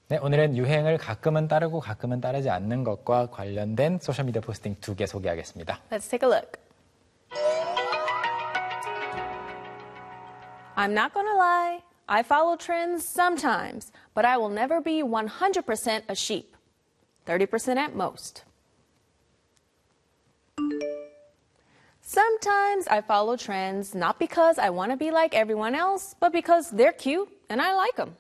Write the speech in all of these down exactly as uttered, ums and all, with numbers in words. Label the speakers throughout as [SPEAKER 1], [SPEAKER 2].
[SPEAKER 1] 네, 오늘은 유행을 가끔은 따르고 가끔은 따르지 않는 것과 관련된 소셜미디어 포스팅 두 개 소개하겠습니다.
[SPEAKER 2] Let's take a look. I'm not gonna lie. I follow trends sometimes, but I will never be one hundred percent a sheep. thirty percent at most. Sometimes I follow trends not because I want to be like everyone else, but because they're cute and I like them.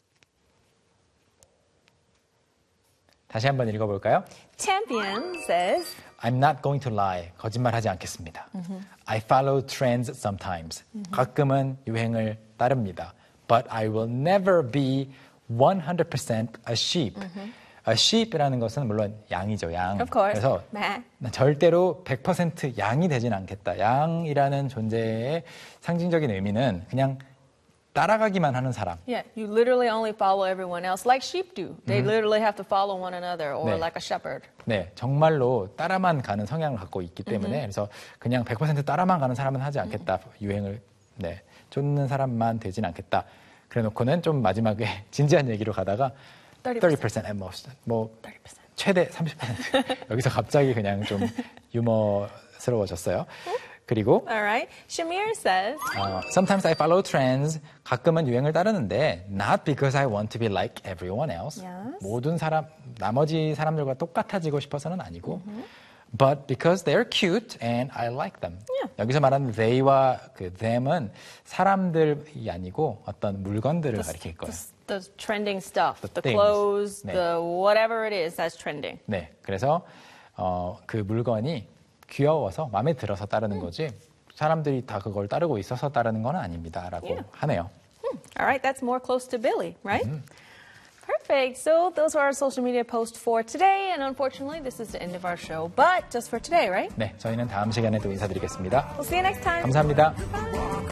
[SPEAKER 1] 다시 한번 읽어볼까요?
[SPEAKER 2] Champion says,
[SPEAKER 1] I'm not going to lie. 거짓말하지 않겠습니다. Mm-hmm. I follow trends sometimes. Mm-hmm. 가끔은 유행을 따릅니다. But I will never be one hundred percent a sheep. Mm-hmm. A sheep이라는 것은 물론 양이죠, 양.
[SPEAKER 2] Of course.
[SPEAKER 1] 그래서 절대로 백 퍼센트 양이 되진 않겠다. 양이라는 존재의 상징적인 의미는 그냥 따라가기만 하는 사람.
[SPEAKER 2] Yeah, you literally only follow everyone else like sheep do. They mm-hmm. literally have to follow one another or
[SPEAKER 1] 네.
[SPEAKER 2] like a shepherd.
[SPEAKER 1] 네, 정말로 따라만 가는 성향을 갖고 있기 때문에 mm-hmm. 그래서 그냥 백 퍼센트 따라만 가는 사람은 하지 않겠다. Mm-hmm. 유행을 네, 쫓는 사람만 되진 않겠다. 그래놓고는 좀 마지막에 진지한 얘기로 가다가 thirty percent at most. 뭐
[SPEAKER 2] thirty percent.
[SPEAKER 1] 최대 삼십 퍼센트. 여기서 갑자기 그냥 좀 유머스러워졌어요. 그리고
[SPEAKER 2] Alright. Shamir says,
[SPEAKER 1] uh, Sometimes I follow trends. 가끔은 유행을 따르는데 not because I want to be like everyone else.
[SPEAKER 2] Yes.
[SPEAKER 1] 모든 사람, 나머지 사람들과 똑같아지고 싶어서는 아니고 mm-hmm. but because they're cute and I like them.
[SPEAKER 2] Yeah.
[SPEAKER 1] 여기서 말하는 they와 그 them은 사람들이 아니고 어떤 물건들을
[SPEAKER 2] the,
[SPEAKER 1] 가리킬 거예요.
[SPEAKER 2] The, the trending stuff, the,
[SPEAKER 1] the
[SPEAKER 2] clothes,
[SPEAKER 1] 네.
[SPEAKER 2] the whatever it is that's trending.
[SPEAKER 1] 네, 그래서 어, 그 물건이 귀여워서 마음에 들어서 따르는
[SPEAKER 2] 음.
[SPEAKER 1] 거지 사람들이 다 그걸 따르고 있어서 따르는 건 아닙니다라고
[SPEAKER 2] Yeah.
[SPEAKER 1] 하네요.
[SPEAKER 2] Hmm. All right, that's more close to Billy, right?
[SPEAKER 1] Mm-hmm.
[SPEAKER 2] Perfect. So those are our social media posts for today, and unfortunately, this is the end of our show. But just for today, right?
[SPEAKER 1] 네, 저희는 다음 시간에 또 인사드리겠습니다.
[SPEAKER 2] We'll see you next time.
[SPEAKER 1] 감사합니다.
[SPEAKER 2] Bye.